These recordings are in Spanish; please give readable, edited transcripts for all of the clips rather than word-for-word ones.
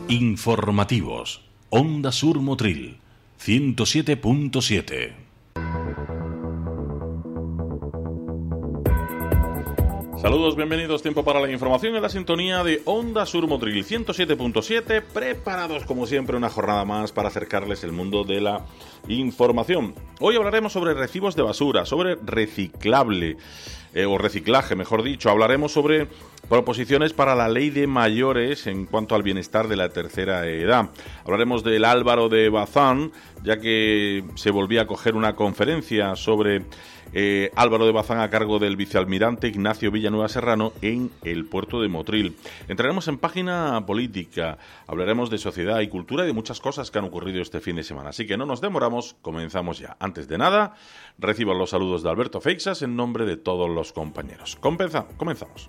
Informativos. Onda Sur Motril, 107.7. Saludos, bienvenidos. Tiempo para la información en la sintonía de Onda Sur Motril 107.7. Preparados como siempre una jornada más para acercarles el mundo de la información. Hoy hablaremos sobre recibos de basura, sobre reciclaje, mejor dicho. Hablaremos sobre proposiciones para la ley de mayores en cuanto al bienestar de la tercera edad. Hablaremos del Álvaro de Bazán, ya que se volvía a coger una conferencia sobre Álvaro de Bazán a cargo del vicealmirante Ignacio Villanueva Serrano en el puerto de Motril. Entraremos en página política, hablaremos de sociedad y cultura y de muchas cosas que han ocurrido este fin de semana. Así que no nos demoramos, comenzamos ya. Antes de nada, reciban los saludos de Alberto Feixas en nombre de todos los compañeros. Comenzamos.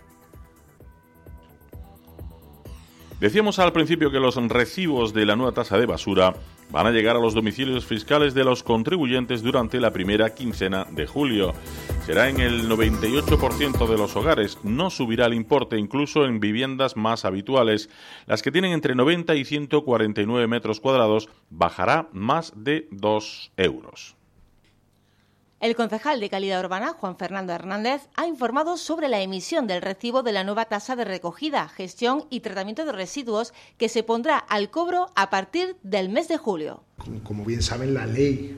Decíamos al principio que los recibos de la nueva tasa de basura van a llegar a los domicilios fiscales de los contribuyentes durante la primera quincena de julio. Será en el 98% de los hogares. No subirá el importe, incluso en viviendas más habituales. Las que tienen entre 90 y 149 metros cuadrados bajará más de 2 euros. El concejal de Calidad Urbana, Juan Fernando Hernández, ha informado sobre la emisión del recibo de la nueva tasa de recogida, gestión y tratamiento de residuos que se pondrá al cobro a partir del mes de julio. Como bien saben, la ley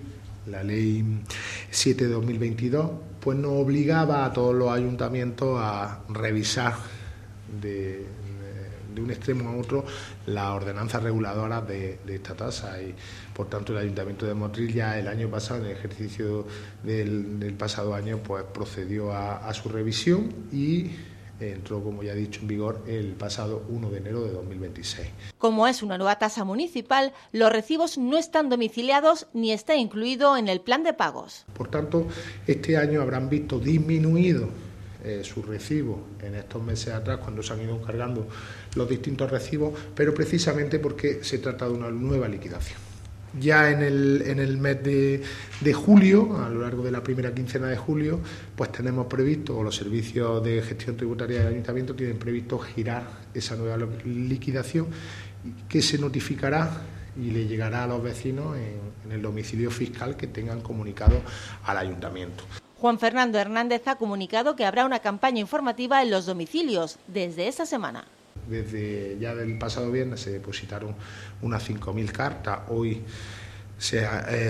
7 de 2022 pues nos obligaba a todos los ayuntamientos a revisar de un extremo a otro las ordenanzas reguladoras de esta tasa, y por tanto el Ayuntamiento de Motril ya el año pasado, en el ejercicio del pasado año, pues procedió a su revisión y entró, como ya he dicho, en vigor el pasado 1 de enero de 2026. Como es una nueva tasa municipal, los recibos no están domiciliados ni está incluido en el plan de pagos. Por tanto, este año habrán visto disminuido su recibo en estos meses atrás, cuando se han ido cargando los distintos recibos, pero precisamente porque se trata de una nueva liquidación. Ya en el mes de julio, a lo largo de la primera quincena de julio, pues tenemos previsto, o los servicios de gestión tributaria del Ayuntamiento tienen previsto girar esa nueva liquidación, que se notificará y le llegará a los vecinos en el domicilio fiscal que tengan comunicado al Ayuntamiento. Juan Fernando Hernández ha comunicado que habrá una campaña informativa en los domicilios desde esta semana. Desde ya del pasado viernes se depositaron unas 5.000 cartas, hoy se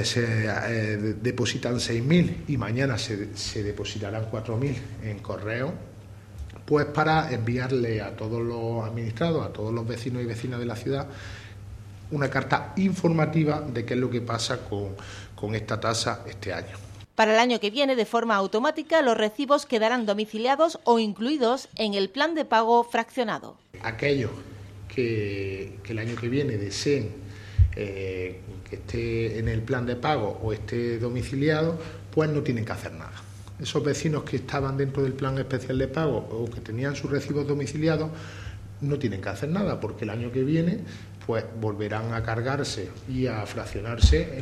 depositan 6.000 y mañana se depositarán 4.000 en correo, pues para enviarle a todos los administrados, a todos los vecinos y vecinas de la ciudad, una carta informativa de qué es lo que pasa con esta tasa este año. Para el año que viene, de forma automática, los recibos quedarán domiciliados o incluidos en el plan de pago fraccionado. Aquellos que el año que viene deseen que esté en el plan de pago o esté domiciliado, pues no tienen que hacer nada. Esos vecinos que estaban dentro del plan especial de pago o que tenían sus recibos domiciliados no tienen que hacer nada, porque el año que viene pues volverán a cargarse y a fraccionarse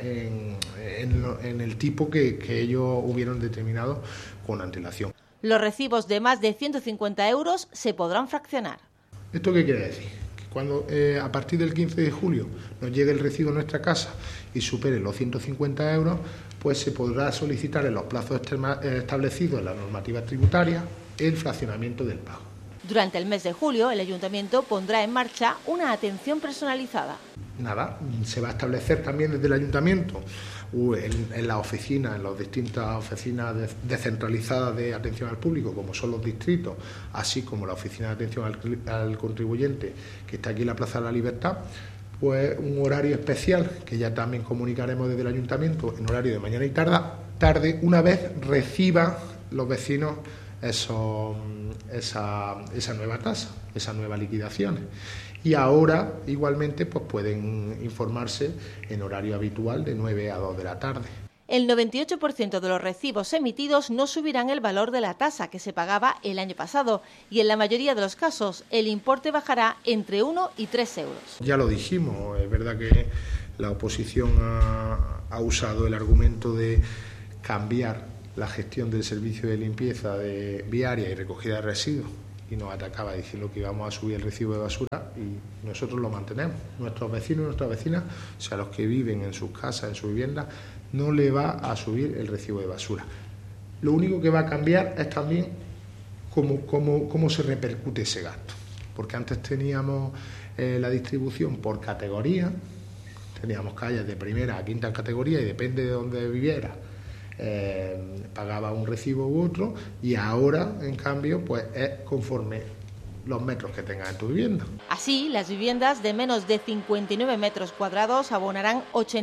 en el tipo que ellos hubieron determinado con antelación. Los recibos de más de 150 euros se podrán fraccionar. ¿Esto qué quiere decir? Que cuando a partir del 15 de julio nos llegue el recibo a nuestra casa y supere los 150 euros, pues se podrá solicitar en los plazos establecidos en la normativa tributaria el fraccionamiento del pago. Durante el mes de julio, el Ayuntamiento pondrá en marcha una atención personalizada. Se va a establecer también desde el Ayuntamiento, en las oficinas, en las distintas oficinas descentralizadas de atención al público, como son los distritos, así como la oficina de atención al contribuyente, que está aquí en la Plaza de la Libertad, pues un horario especial, que ya también comunicaremos desde el Ayuntamiento, en horario de mañana y tarde, una vez reciban los vecinos esa nueva tasa, esa nueva liquidación. Y ahora igualmente pues pueden informarse en horario habitual de 9 a 2 de la tarde. El 98% de los recibos emitidos no subirán el valor de la tasa que se pagaba el año pasado, y en la mayoría de los casos el importe bajará entre 1 y 3 euros. Ya lo dijimos, es verdad que la oposición ha usado el argumento de cambiar la gestión del servicio de limpieza viaria y recogida de residuos y nos atacaba diciendo que íbamos a subir el recibo de basura, y nosotros lo mantenemos. Nuestros vecinos y nuestras vecinas, o sea, los que viven en sus casas, en sus viviendas, no le va a subir el recibo de basura. Lo único que va a cambiar es también cómo se repercute ese gasto, porque antes teníamos la distribución por categoría, teníamos calles de primera a quinta categoría y depende de dónde viviera, pagaba un recibo u otro, y ahora, en cambio, pues es conforme los metros que tengas en tu vivienda. Así, las viviendas de menos de 59 metros cuadrados abonarán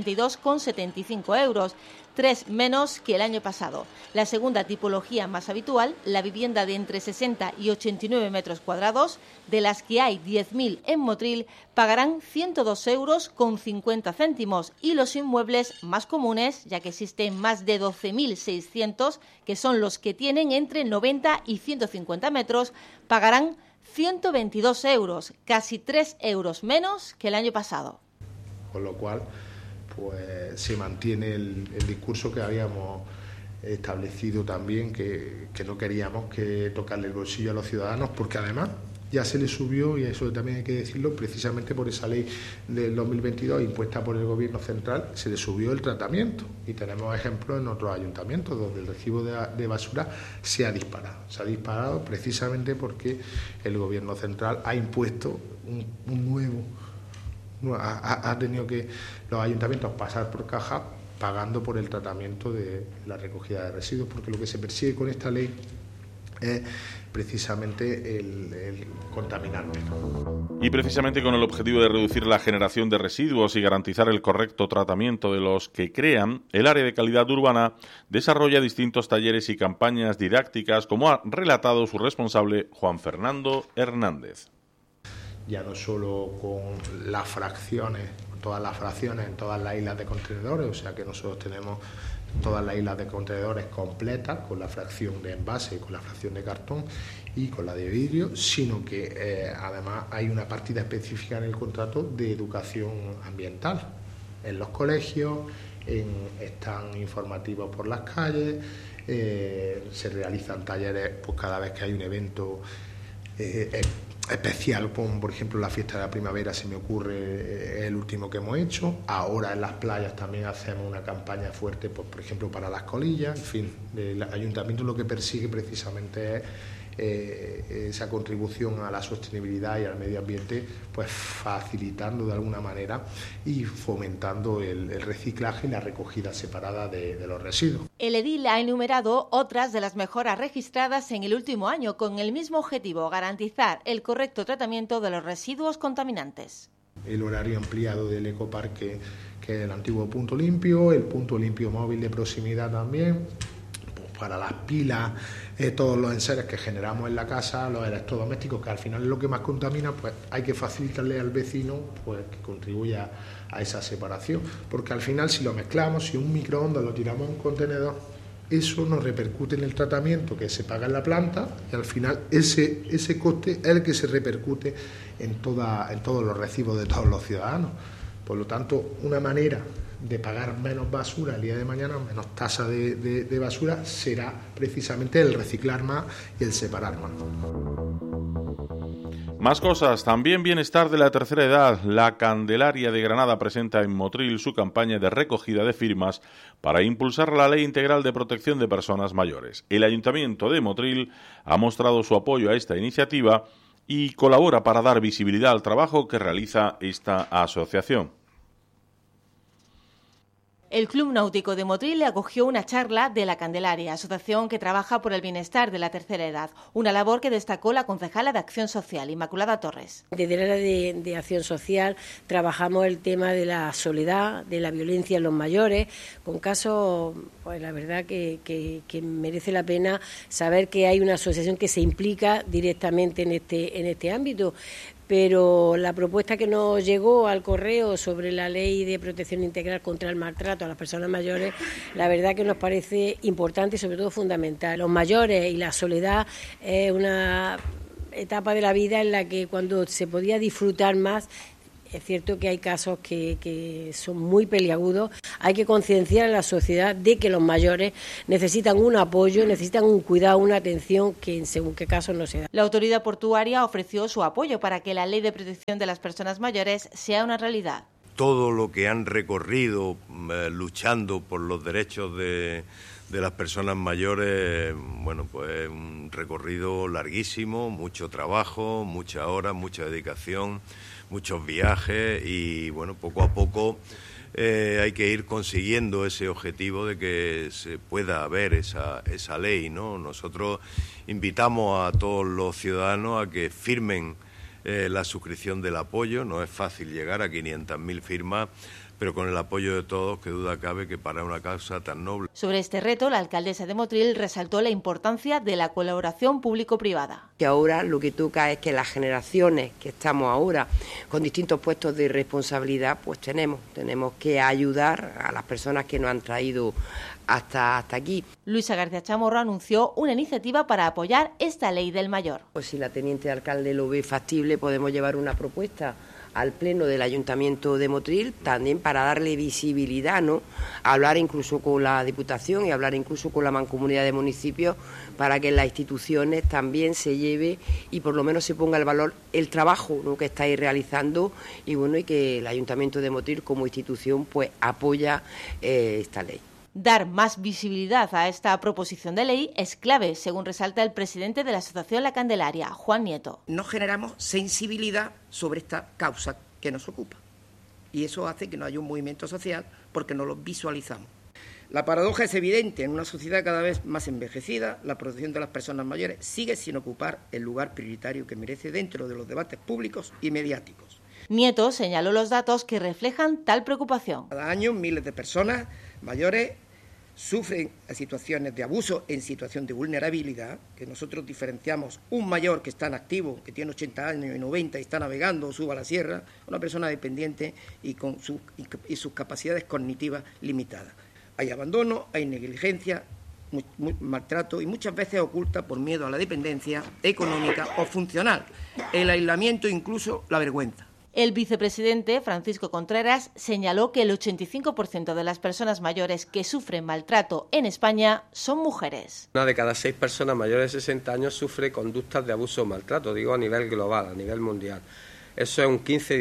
82,75 euros, 3 menos que el año pasado. La segunda tipología más habitual, la vivienda de entre 60 y 89 metros cuadrados, de las que hay 10.000 en Motril, pagarán 102 euros con 50 céntimos, y los inmuebles más comunes, ya que existen más de 12.600, que son los que tienen entre 90 y 150 metros, pagarán 122 euros, casi 3 euros menos que el año pasado. Con lo cual, pues se mantiene el discurso que habíamos establecido también, que no queríamos que tocarle el bolsillo a los ciudadanos, porque además ya se le subió, y eso también hay que decirlo, precisamente por esa ley del 2022 impuesta por el Gobierno central, se le subió el tratamiento, y tenemos ejemplos en otros ayuntamientos donde el recibo de basura se ha disparado precisamente porque el Gobierno central ha impuesto un nuevo, ha tenido que los ayuntamientos pasar por caja pagando por el tratamiento de la recogida de residuos, porque lo que se persigue con esta ley es precisamente el contaminar menos. Y precisamente con el objetivo de reducir la generación de residuos y garantizar el correcto tratamiento de los que crean, el área de calidad urbana desarrolla distintos talleres y campañas didácticas, como ha relatado su responsable, Juan Fernando Hernández. Ya no solo con las fracciones, todas las fracciones en todas las islas de contenedores, o sea que nosotros tenemos todas las islas de contenedores completas, con la fracción de envase, con la fracción de cartón y con la de vidrio, sino que además hay una partida específica en el contrato de educación ambiental en los colegios, están informativos por las calles, se realizan talleres pues cada vez que hay un evento especial, como por ejemplo la fiesta de la primavera, se me ocurre el último que hemos hecho. Ahora en las playas también hacemos una campaña fuerte, pues, por ejemplo para las colillas. En fin, el ayuntamiento lo que persigue precisamente es esa contribución a la sostenibilidad y al medio ambiente, pues facilitando de alguna manera y fomentando el reciclaje y la recogida separada de los residuos. El edil ha enumerado otras de las mejoras registradas en el último año con el mismo objetivo, garantizar el correcto tratamiento de los residuos contaminantes. El horario ampliado del ecoparque, que es el antiguo punto limpio, el punto limpio móvil de proximidad también, pues para las pilas, todos los enseres que generamos en la casa, los electrodomésticos, que al final es lo que más contamina, pues hay que facilitarle al vecino pues que contribuya a esa separación, porque al final si lo mezclamos, si un microondas lo tiramos en un contenedor, eso nos repercute en el tratamiento que se paga en la planta, y al final ese coste es el que se repercute en todos los recibos de todos los ciudadanos. Por lo tanto, una manera de pagar menos basura el día de mañana, menos tasa de basura, será precisamente el reciclar más y el separar más. Más cosas, también bienestar de la tercera edad. La Candelaria de Granada presenta en Motril su campaña de recogida de firmas para impulsar la Ley Integral de Protección de Personas Mayores. El Ayuntamiento de Motril ha mostrado su apoyo a esta iniciativa y colabora para dar visibilidad al trabajo que realiza esta asociación. El Club Náutico de Motril acogió una charla de la Candelaria, asociación que trabaja por el bienestar de la tercera edad, una labor que destacó la concejala de Acción Social, Inmaculada Torres. Desde el área de Acción Social trabajamos el tema de la soledad, de la violencia en los mayores, con casos, pues la verdad que merece la pena saber que hay una asociación que se implica directamente en este ámbito. Pero la propuesta que nos llegó al correo sobre la Ley de Protección Integral contra el Maltrato a las Personas Mayores, la verdad que nos parece importante y sobre todo fundamental. Los mayores y la soledad es una etapa de la vida en la que cuando se podía disfrutar más, Es cierto que hay casos que son muy peliagudos. Hay que concienciar a la sociedad de que los mayores necesitan un apoyo, necesitan un cuidado, una atención que en según qué casos no se da. La autoridad portuaria ofreció su apoyo para que la Ley de Protección de las Personas Mayores sea una realidad. Todo lo que han recorrido luchando por los derechos de las personas mayores, bueno, pues un recorrido larguísimo, mucho trabajo, muchas horas, mucha dedicación, muchos viajes y bueno, poco a poco hay que ir consiguiendo ese objetivo de que se pueda ver esa ley, ¿no? Nosotros invitamos a todos los ciudadanos a que firmen la suscripción del apoyo. No es fácil llegar a 500.000 firmas, pero con el apoyo de todos, que duda cabe que para una causa tan noble. Sobre este reto, la alcaldesa de Motril resaltó la importancia de la colaboración público-privada. Que ahora lo que toca es que las generaciones que estamos ahora con distintos puestos de responsabilidad, pues tenemos que ayudar a las personas que nos han traído hasta aquí. Luisa García Chamorro anunció una iniciativa para apoyar esta ley del mayor. Pues si la teniente alcalde lo ve factible, podemos llevar una propuesta al Pleno del Ayuntamiento de Motril, también para darle visibilidad, ¿no? Hablar incluso con la Diputación y hablar incluso con la Mancomunidad de Municipios para que en las instituciones también se lleve y por lo menos se ponga el valor el trabajo, ¿no?, que estáis realizando y bueno, y que el Ayuntamiento de Motril como institución pues apoya esta ley. Dar más visibilidad a esta proposición de ley es clave, según resalta el presidente de la Asociación La Candelaria, Juan Nieto. No generamos sensibilidad sobre esta causa que nos ocupa y eso hace que no haya un movimiento social porque no lo visualizamos. La paradoja es evidente: en una sociedad cada vez más envejecida, la protección de las personas mayores sigue sin ocupar el lugar prioritario que merece dentro de los debates públicos y mediáticos. Nieto señaló los datos que reflejan tal preocupación. Cada año miles de personas mayores sufren situaciones de abuso en situación de vulnerabilidad, que nosotros diferenciamos un mayor que está en activo, que tiene 80 años y 90 y está navegando o suba a la sierra, una persona dependiente y con sus capacidades cognitivas limitadas. Hay abandono, hay negligencia, maltrato y muchas veces oculta por miedo a la dependencia económica o funcional, el aislamiento, incluso la vergüenza. El vicepresidente, Francisco Contreras, señaló que el 85% de las personas mayores que sufren maltrato en España son mujeres. Una de cada 6 personas mayores de 60 años sufre conductas de abuso o maltrato, digo a nivel global, a nivel mundial. Eso es un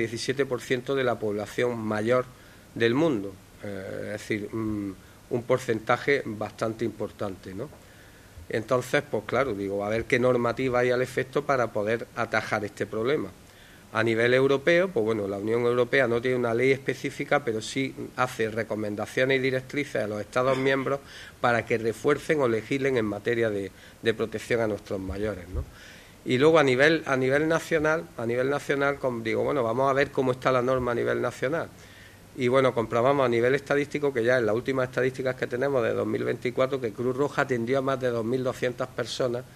15-17% de la población mayor del mundo, es decir, un porcentaje bastante importante, ¿no? Entonces, pues claro, digo, a ver qué normativa hay al efecto para poder atajar este problema. A nivel europeo, pues bueno, la Unión Europea no tiene una ley específica, pero sí hace recomendaciones y directrices a los Estados miembros para que refuercen o legislen en materia de protección a nuestros mayores, ¿no? Y luego a nivel nacional, como digo, bueno, vamos a ver cómo está la norma a nivel nacional. Y bueno, comprobamos a nivel estadístico que ya en las últimas estadísticas que tenemos de 2024 que Cruz Roja atendió a más de 2.200 personas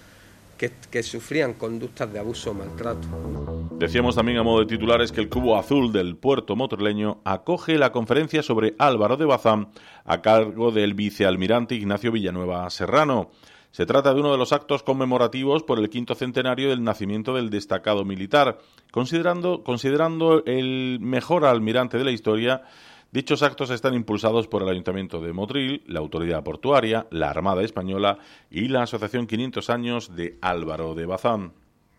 que sufrían conductas de abuso o maltrato. Decíamos también a modo de titulares que el Cubo Azul del puerto motrileño acoge la conferencia sobre Álvaro de Bazán a cargo del vicealmirante Ignacio Villanueva Serrano. Se trata de uno de los actos conmemorativos por el 5º centenario del nacimiento del destacado militar. Considerando el mejor almirante de la historia, dichos actos están impulsados por el Ayuntamiento de Motril, la Autoridad Portuaria, la Armada Española y la Asociación 500 Años de Álvaro de Bazán.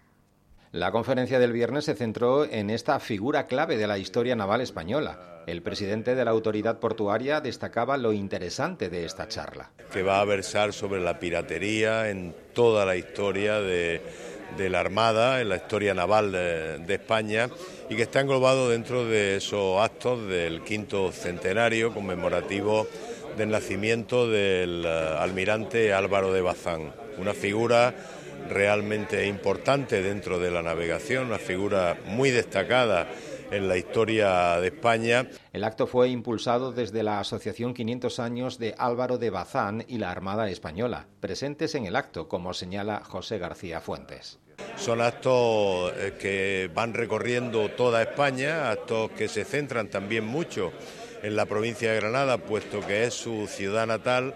La conferencia del viernes se centró en esta figura clave de la historia naval española. El presidente de la Autoridad Portuaria destacaba lo interesante de esta charla. Que va a versar sobre la piratería en toda la historia de la Armada, en la historia naval de España, y que está englobado dentro de esos actos del 5º centenario conmemorativo del nacimiento del almirante Álvaro de Bazán, una figura realmente importante dentro de la navegación, una figura muy destacada en la historia de España. El acto fue impulsado desde la Asociación 500 Años de Álvaro de Bazán y la Armada Española, presentes en el acto, como señala José García Fuentes. Son actos que van recorriendo toda España, actos que se centran también mucho en la provincia de Granada, puesto que es su ciudad natal,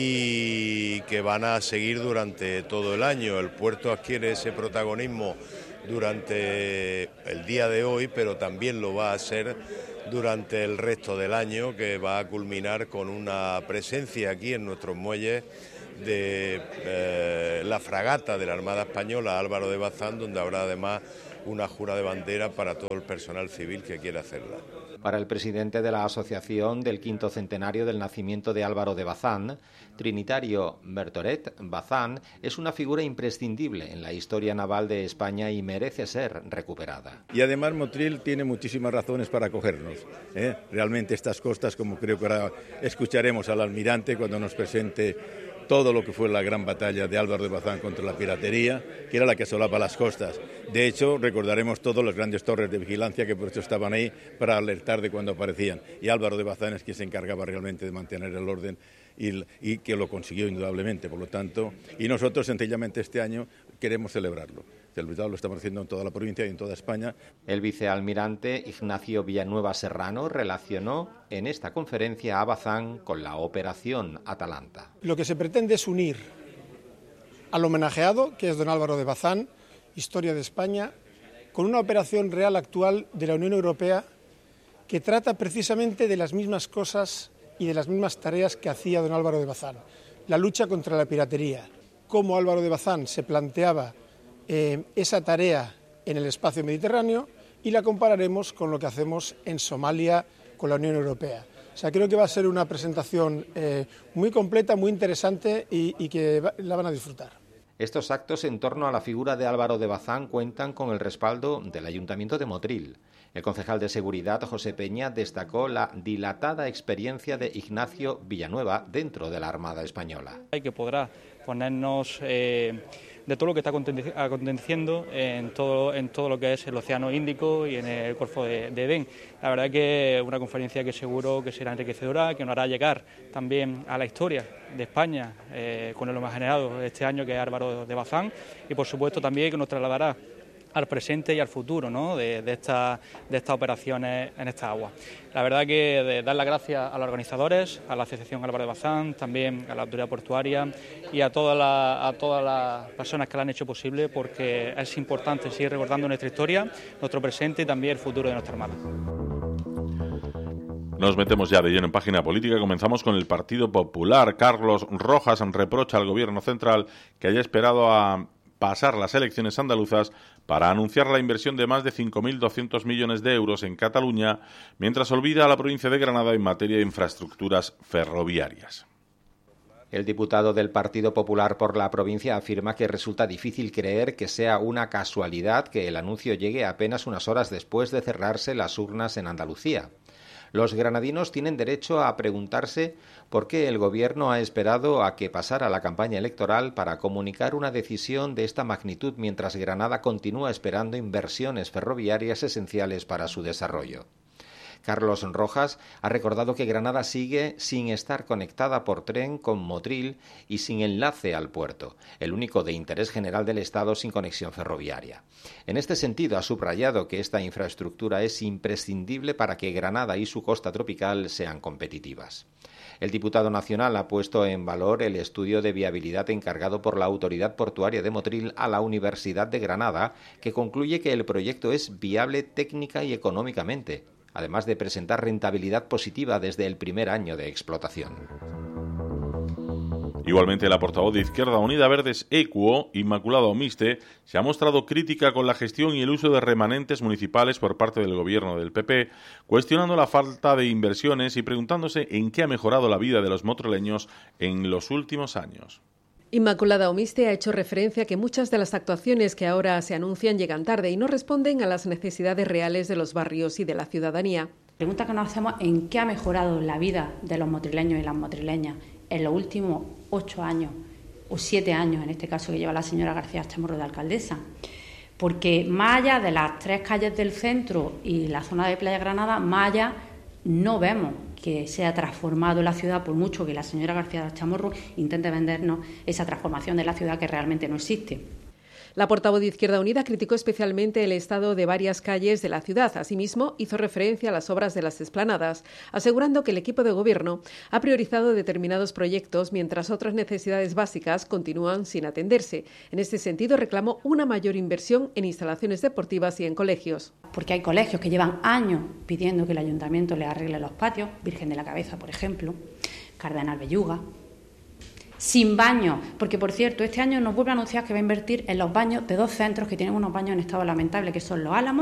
y que van a seguir durante todo el año. El puerto adquiere ese protagonismo durante el día de hoy, pero también lo va a ser durante el resto del año, que va a culminar con una presencia aquí en nuestros muelles de la fragata de la Armada Española Álvaro de Bazán, donde habrá además una jura de bandera para todo el personal civil que quiera hacerla. Para el presidente de la Asociación del Quinto Centenario del Nacimiento de Álvaro de Bazán, Trinitario Bertoret Bazán es una figura imprescindible en la historia naval de España y merece ser recuperada. Y además Motril tiene muchísimas razones para acogernos. Realmente estas costas, como creo que ahora escucharemos al almirante cuando nos presente todo lo que fue la gran batalla de Álvaro de Bazán contra la piratería, que era la que asolaba las costas. De hecho, recordaremos todas las grandes torres de vigilancia que por eso estaban ahí para alertar de cuando aparecían. Y Álvaro de Bazán es quien se encargaba realmente de mantener el orden y que lo consiguió indudablemente, por lo tanto. Y nosotros sencillamente este año queremos celebrarlo. Lo estamos haciendo en toda la provincia y en toda España. El vicealmirante Ignacio Villanueva Serrano relacionó en esta conferencia a Bazán con la Operación Atalanta. Lo que se pretende es unir al homenajeado, que es don Álvaro de Bazán, Historia de España, con una operación real actual de la Unión Europea que trata precisamente de las mismas cosas y de las mismas tareas que hacía don Álvaro de Bazán. La lucha contra la piratería, cómo Álvaro de Bazán se planteaba esa tarea en el espacio mediterráneo y la compararemos con lo que hacemos en Somalia con la Unión Europea. O sea, creo que va a ser una presentación muy completa, muy interesante y que la van a disfrutar. Estos actos en torno a la figura de Álvaro de Bazán cuentan con el respaldo del Ayuntamiento de Motril. El concejal de Seguridad, José Peña, destacó la dilatada experiencia de Ignacio Villanueva dentro de la Armada Española. Hay que podrá ponernos de todo lo que está aconteciendo en todo lo que es el Océano Índico y en el Golfo de Edén. La verdad que es una conferencia que seguro que será enriquecedora, que nos hará llegar también a la historia de España con el homenajeado de este año, que es Álvaro de Bazán, y por supuesto también que nos trasladará al presente y al futuro, ¿no?, de estas operaciones en esta agua. La verdad que dar las gracias a los organizadores, a la Asociación Álvaro de Bazán, también a la autoridad portuaria y a todas las personas que lo han hecho posible, porque es importante seguir recordando nuestra historia, nuestro presente y también el futuro de nuestra Armada. Nos metemos ya de lleno en página política. Comenzamos con el Partido Popular. Carlos Rojas reprocha al Gobierno central que haya esperado a pasar las elecciones andaluzas para anunciar la inversión de más de 5.200 millones de euros en Cataluña, mientras olvida a la provincia de Granada en materia de infraestructuras ferroviarias. El diputado del Partido Popular por la provincia afirma que resulta difícil creer que sea una casualidad que el anuncio llegue apenas unas horas después de cerrarse las urnas en Andalucía. Los granadinos tienen derecho a preguntarse por qué el Gobierno ha esperado a que pasara la campaña electoral para comunicar una decisión de esta magnitud mientras Granada continúa esperando inversiones ferroviarias esenciales para su desarrollo. Carlos Rojas ha recordado que Granada sigue sin estar conectada por tren con Motril y sin enlace al puerto, el único de interés general del Estado sin conexión ferroviaria. En este sentido, ha subrayado que esta infraestructura es imprescindible para que Granada y su costa tropical sean competitivas. El diputado nacional ha puesto en valor el estudio de viabilidad encargado por la Autoridad Portuaria de Motril a la Universidad de Granada, que concluye que el proyecto es viable técnica y económicamente, además de presentar rentabilidad positiva desde el primer año de explotación. Igualmente, la portavoz de Izquierda Unida Verdes Equo, Inmaculada Omiste, se ha mostrado crítica con la gestión y el uso de remanentes municipales por parte del gobierno del PP, cuestionando la falta de inversiones y preguntándose en qué ha mejorado la vida de los motrileños en los últimos años. Inmaculada Omiste ha hecho referencia a que muchas de las actuaciones que ahora se anuncian llegan tarde y no responden a las necesidades reales de los barrios y de la ciudadanía. La pregunta que nos hacemos es en qué ha mejorado la vida de los motrileños y las motrileñas en los últimos 8 años o 7 años, en este caso que lleva la señora García Chamorro de alcaldesa. Porque más allá de las 3 calles del centro y la zona de Playa Granada, más allá no vemos que se ha transformado la ciudad, por mucho que la señora García Chamorro intente vendernos esa transformación de la ciudad que realmente no existe. La portavoz de Izquierda Unida criticó especialmente el estado de varias calles de la ciudad. Asimismo, hizo referencia a las obras de las explanadas, asegurando que el equipo de gobierno ha priorizado determinados proyectos mientras otras necesidades básicas continúan sin atenderse. En este sentido, reclamó una mayor inversión en instalaciones deportivas y en colegios. Porque hay colegios que llevan años pidiendo que el ayuntamiento les arregle los patios, Virgen de la Cabeza, por ejemplo, Cardenal Belluga, sin baños, porque por cierto, este año nos vuelve a anunciar que va a invertir en los baños de 2 centros que tienen unos baños en estado lamentable, que son Los Álamos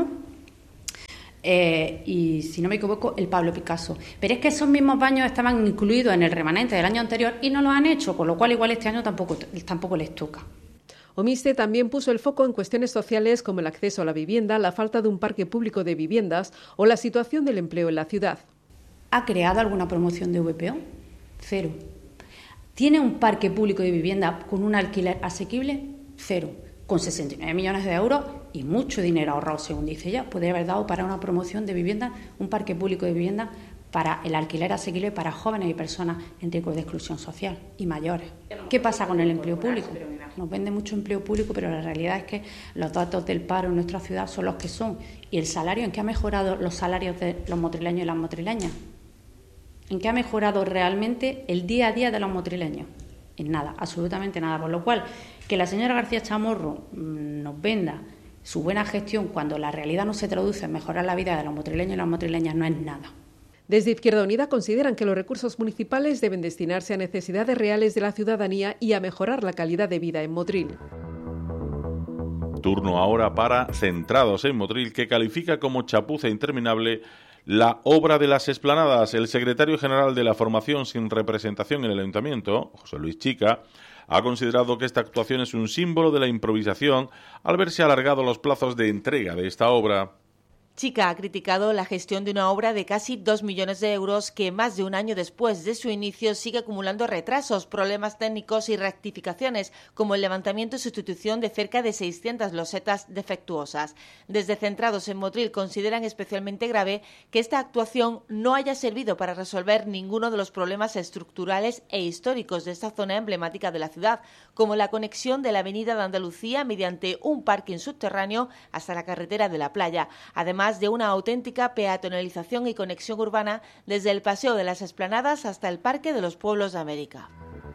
y, si no me equivoco, el Pablo Picasso. Pero es que esos mismos baños estaban incluidos en el remanente del año anterior y no lo han hecho, con lo cual igual este año tampoco les toca. Omiste también puso el foco en cuestiones sociales como el acceso a la vivienda, la falta de un parque público de viviendas o la situación del empleo en la ciudad. ¿Ha creado alguna promoción de VPO? Cero. ¿Tiene un parque público de vivienda con un alquiler asequible? Cero. Con 69 millones de euros y mucho dinero ahorrado, según dice ella, podría haber dado para una promoción de vivienda, un parque público de vivienda para el alquiler asequible para jóvenes y personas en riesgo de exclusión social y mayores. ¿Qué pasa con el empleo público? Nos vende mucho empleo público, pero la realidad es que los datos del paro en nuestra ciudad son los que son. ¿Y el salario? ¿En qué ha mejorado los salarios de los motrileños y las motrileñas? ¿En qué ha mejorado realmente el día a día de los motrileños? En nada, absolutamente nada. Por lo cual, que la señora García Chamorro nos venda su buena gestión cuando la realidad no se traduce en mejorar la vida de los motrileños y las motrileñas no es nada. Desde Izquierda Unida consideran que los recursos municipales deben destinarse a necesidades reales de la ciudadanía y a mejorar la calidad de vida en Motril. Turno ahora para Centrados en Motril, que califica como chapuza interminable la obra de las explanadas. El secretario general de la formación sin representación en el ayuntamiento, José Luis Chica, ha considerado que esta actuación es un símbolo de la improvisación al verse alargados los plazos de entrega de esta obra. Chica ha criticado la gestión de una obra de casi 2 millones de euros que más de un año después de su inicio sigue acumulando retrasos, problemas técnicos y rectificaciones, como el levantamiento y sustitución de cerca de 600 losetas defectuosas. Desde Centrados en Motril consideran especialmente grave que esta actuación no haya servido para resolver ninguno de los problemas estructurales e históricos de esta zona emblemática de la ciudad, como la conexión de la Avenida de Andalucía mediante un parking subterráneo hasta la carretera de la playa, además de una auténtica peatonalización y conexión urbana desde el Paseo de las Explanadas hasta el Parque de los Pueblos de América.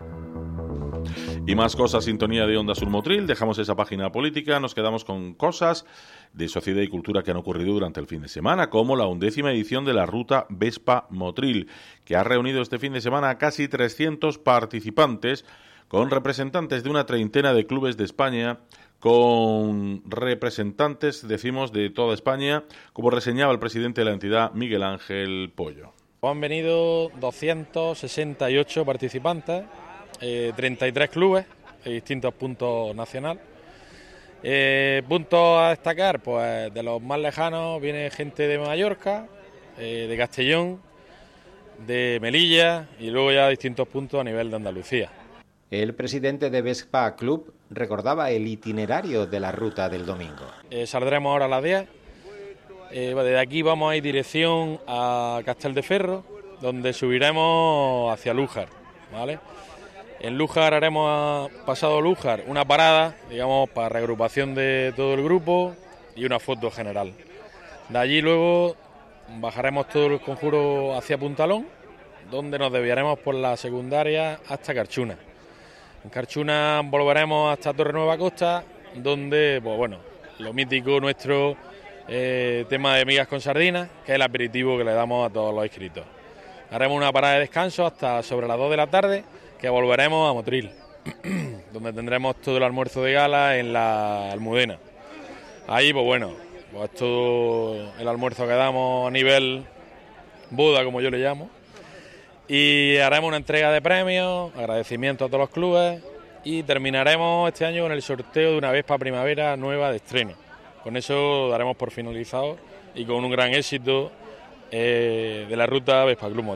Y más cosas, sintonía de Onda Sur Motril. Dejamos esa página política, nos quedamos con cosas de sociedad y cultura que han ocurrido durante el fin de semana, como la 11ª edición de la Ruta Vespa Motril, que ha reunido este fin de semana a casi 300 participantes, con representantes de una treintena de clubes de España, con representantes, decimos, de toda España, como reseñaba el presidente de la entidad, Miguel Ángel Pollo. Han venido 268 participantes, 33 clubes de distintos puntos nacionales. Puntos a destacar, pues de los más lejanos viene gente de Mallorca, de Castellón, de Melilla y luego ya distintos puntos a nivel de Andalucía. El presidente de Vespa Club recordaba el itinerario de la ruta del domingo. Saldremos ahora a las 10. Desde aquí vamos a ir dirección a Castelldefels, donde subiremos hacia Lújar, ¿vale? En Lújar haremos, pasado Lújar, una parada, digamos, para reagrupación de todo el grupo y una foto general. De allí luego bajaremos todo el conjuro hacia Puntalón, donde nos desviaremos por la secundaria hasta Carchuna. En Carchuna volveremos hasta Torre Nueva Costa, donde, pues bueno, lo mítico nuestro tema de migas con sardinas, que es el aperitivo que le damos a todos los inscritos. Haremos una parada de descanso hasta sobre las 2 de la tarde, que volveremos a Motril, donde tendremos todo el almuerzo de gala en la Almudena. Ahí, pues bueno, pues todo el almuerzo que damos a nivel boda, como yo le llamo. Y haremos una entrega de premios, agradecimiento a todos los clubes y terminaremos este año con el sorteo de una Vespa Primavera nueva de estreno. Con eso daremos por finalizado y con un gran éxito de la ruta Vespa Club Motril.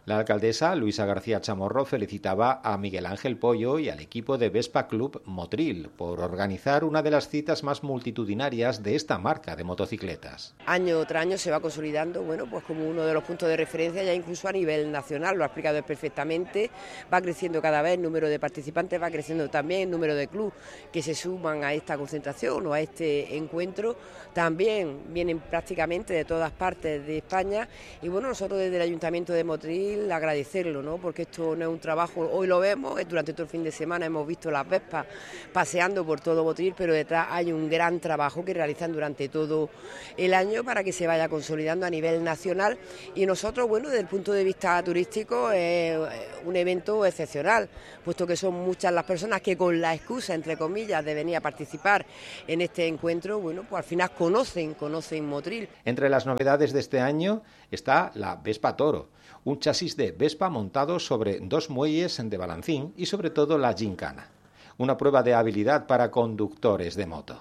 La alcaldesa Luisa García Chamorro felicitaba a Miguel Ángel Pollo y al equipo de Vespa Club Motril por organizar una de las citas más multitudinarias de esta marca de motocicletas. Año tras año se va consolidando, pues como uno de los puntos de referencia ya incluso a nivel nacional, lo ha explicado él perfectamente, va creciendo cada vez el número de participantes, va creciendo también el número de clubes que se suman a esta concentración o a este encuentro, también vienen prácticamente de todas partes de España y bueno, nosotros desde el Ayuntamiento de Motril agradecerlo, ¿no? Porque esto no es un trabajo, hoy lo vemos, durante todo el fin de semana hemos visto las Vespas paseando por todo Motril, pero detrás hay un gran trabajo que realizan durante todo el año para que se vaya consolidando a nivel nacional y nosotros, bueno, desde el punto de vista turístico es un evento excepcional, puesto que son muchas las personas que con la excusa, entre comillas, de venir a participar en este encuentro, bueno, pues al final conocen Motril. Entre las novedades de este año está la Vespa Toro, un chasis de Vespa montado sobre 2 muelles de balancín y sobre todo la gincana, una prueba de habilidad para conductores de moto.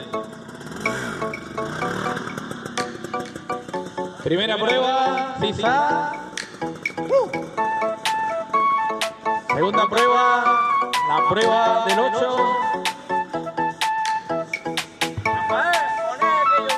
Primera prueba, FIFA. Segunda prueba, la prueba del 8.